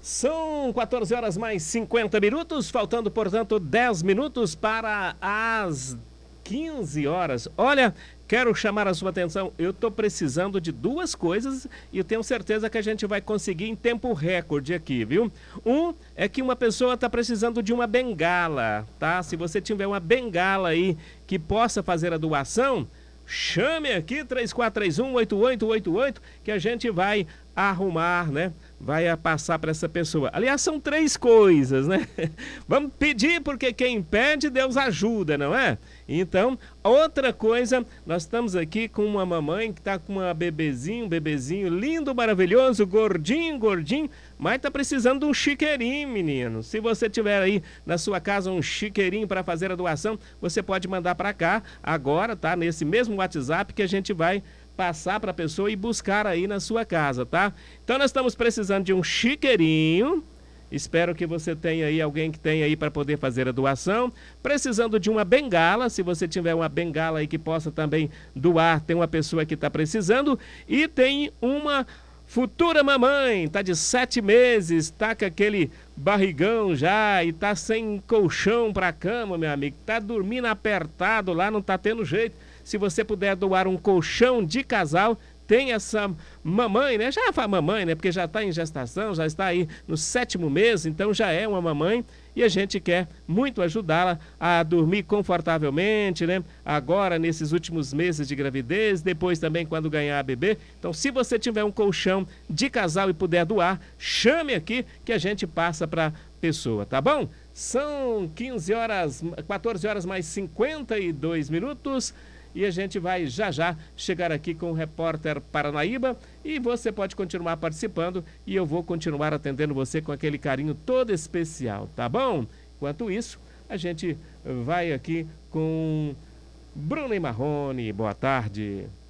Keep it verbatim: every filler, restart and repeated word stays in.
São quatorze horas mais cinquenta minutos, faltando, portanto, dez minutos para as quinze horas. Olha, quero chamar a sua atenção, eu estou precisando de duas coisas e eu tenho certeza que a gente vai conseguir em tempo recorde aqui, viu? Um é que uma pessoa está precisando de uma bengala, tá? Se você tiver uma bengala aí que possa fazer a doação, chame aqui, três quatro três um, oito oito oito oito, que a gente vai arrumar, né? Vai passar para essa pessoa. Aliás, são três coisas, né? Vamos pedir, porque quem pede, Deus ajuda, não é? Então, outra coisa, nós estamos aqui com uma mamãe que está com uma bebezinho, um bebezinho lindo, maravilhoso, gordinho, gordinho, mas está precisando de um chiqueirinho, menino. Se você tiver aí na sua casa um chiqueirinho para fazer a doação, você pode mandar para cá agora, tá? Nesse mesmo WhatsApp que a gente vai passar para a pessoa e buscar aí na sua casa, tá? Então nós estamos precisando de um chiqueirinho. Espero que você tenha aí alguém que tenha aí para poder fazer a doação. Precisando de uma bengala, se você tiver uma bengala aí que possa também doar, tem uma pessoa que está precisando. E tem uma futura mamãe, tá de sete meses, tá com aquele barrigão já e tá sem colchão para cama, meu amigo. Tá dormindo apertado lá, não tá tendo jeito. Se você puder doar um colchão de casal, tem essa mamãe, né? Já fala mamãe, né? Porque já está em gestação, já está aí no sétimo mês, então já é uma mamãe e a gente quer muito ajudá-la a dormir confortavelmente, né? Agora, nesses últimos meses de gravidez, depois também quando ganhar a bebê. Então, se você tiver um colchão de casal e puder doar, chame aqui que a gente passa para a pessoa, tá bom? São quinze horas, quatorze horas mais cinquenta e dois minutos. E a gente vai já já chegar aqui com o repórter Paranaíba e você pode continuar participando e eu vou continuar atendendo você com aquele carinho todo especial, tá bom? Enquanto isso, a gente vai aqui com Bruno e Marrone. Boa tarde.